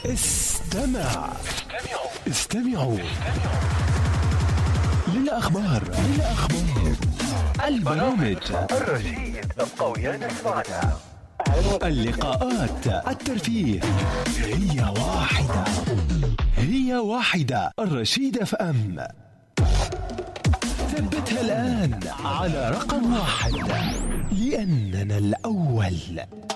استمعوا للأخبار البرامج الرشيد الطويان سمعتها، اللقاءات، الترفيه، هي واحدة الرشيد اف ام. ثبتها الآن على رقم 1 لأننا الأول.